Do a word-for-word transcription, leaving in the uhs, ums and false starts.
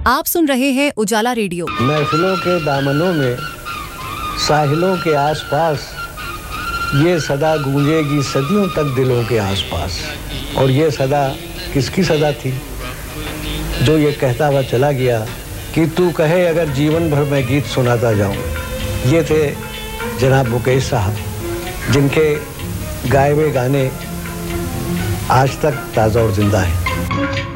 आप सुन रहे हैं उजाला रेडियो। महफिलों के दामनों में, साहिलों के आसपास, ये सदा गूंजेगी सदियों तक दिलों के आसपास। और ये सदा किसकी सदा थी? जो ये कहता हुआ चला गया कि तू कहे अगर जीवन भर मैं गीत सुनाता जाऊं। ये थे जनाब मुकेश साहब, जिनके गाए हुए गाने आज तक ताज़ा और जिंदा हैं।